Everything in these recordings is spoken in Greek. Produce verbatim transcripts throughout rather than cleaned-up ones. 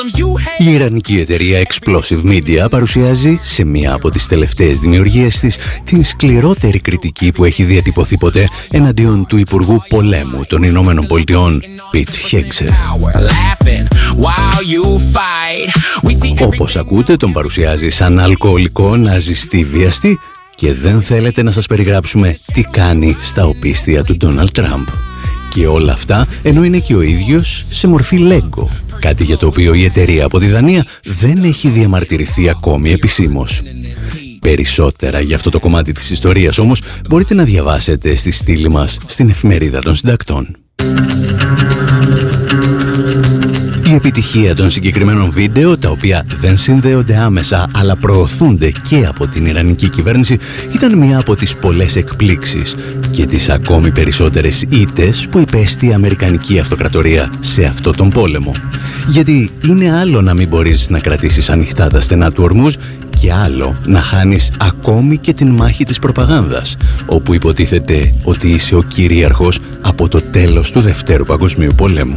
Η ιρανική εταιρεία Explosive Media παρουσιάζει σε μία από τις τελευταίες δημιουργίες της την σκληρότερη κριτική που έχει διατυπωθεί ποτέ εναντίον του Υπουργού Πολέμου των Ηνωμένων Πολιτειών, Pete Hegseth. Όπως ακούτε, τον παρουσιάζει σαν αλκοολικό ναζιστή βιαστή και δεν θέλετε να σας περιγράψουμε τι κάνει στα οπίστια του Ντόναλντ Τραμπ. Και όλα αυτά ενώ είναι και ο ίδιος σε μορφή Lego, κάτι για το οποίο η εταιρεία από τη Δανία δεν έχει διαμαρτυρηθεί ακόμη επισήμως. Περισσότερα για αυτό το κομμάτι της ιστορίας όμως μπορείτε να διαβάσετε στη στήλη μας στην Εφημερίδα των Συντακτών. Η επιτυχία των συγκεκριμένων βίντεο, τα οποία δεν συνδέονται άμεσα αλλά προωθούνται και από την ιρανική κυβέρνηση, ήταν μία από τις πολλές εκπλήξεις και τις ακόμη περισσότερες ήττες που υπέστη η Αμερικανική Αυτοκρατορία σε αυτό τον πόλεμο. Γιατί είναι άλλο να μην μπορείς να κρατήσεις ανοιχτά τα στενά του Ορμούζ και άλλο να χάνεις ακόμη και την μάχη της προπαγάνδας, όπου υποτίθεται ότι είσαι ο κυρίαρχος από το τέλος του Δευτέρου Παγκοσμίου Πολέμου.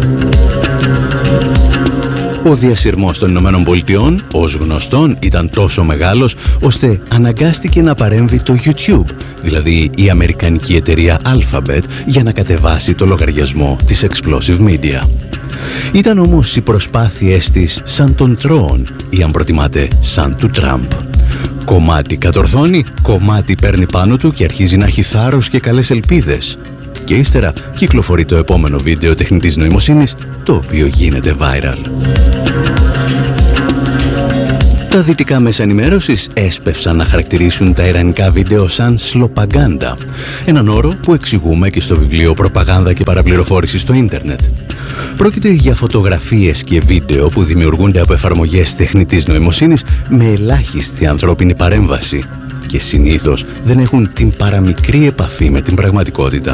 Ο διασυρμός των Ηνωμένων Πολιτειών, ως γνωστόν, ήταν τόσο μεγάλος, ώστε αναγκάστηκε να παρέμβει το YouTube, δηλαδή η αμερικανική εταιρεία Alphabet, για να κατεβάσει το λογαριασμό της Explosive Media. Ήταν όμως οι προσπάθειές της σαν τον Τρόον, ή αν προτιμάτε, σαν του Τραμπ. Κομμάτι κατορθώνει, κομμάτι παίρνει πάνω του και αρχίζει να έχει θάρρος και καλές ελπίδες. Και ύστερα κυκλοφορεί το επόμενο βίντεο τεχνητής νοημοσύνης, το οποίο γίνεται viral. Τα δυτικά μέσα ενημέρωσης έσπευσαν να χαρακτηρίσουν τα ιρανικά βίντεο σαν σλοπαγκάντα, έναν όρο που εξηγούμε και στο βιβλίο «Προπαγάνδα και παραπληροφόρηση στο ίντερνετ». Πρόκειται για φωτογραφίες και βίντεο που δημιουργούνται από εφαρμογές τεχνητής νοημοσύνης με ελάχιστη ανθρώπινη παρέμβαση και συνήθως δεν έχουν την παραμικρή επαφή με την πραγματικότητα.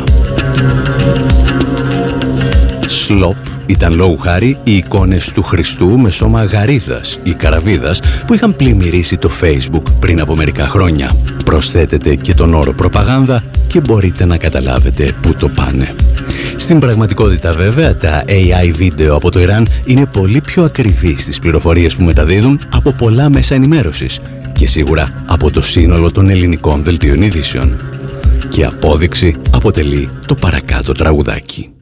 Σλοπ ήταν λόγου χάρη οι εικόνες του Χριστού με σώμα γαρίδας ή καραβίδας που είχαν πλημμυρίσει το Facebook πριν από μερικά χρόνια. Προσθέτετε και τον όρο προπαγάνδα και μπορείτε να καταλάβετε πού το πάνε. Στην πραγματικότητα βέβαια τα έι άι βίντεο από το Ιράν είναι πολύ πιο ακριβή στις πληροφορίες που μεταδίδουν από πολλά μέσα ενημέρωσης και σίγουρα από το σύνολο των ελληνικών δελτίων ειδήσεων. Και απόδειξη αποτελεί το παρακάτω τραγουδάκι.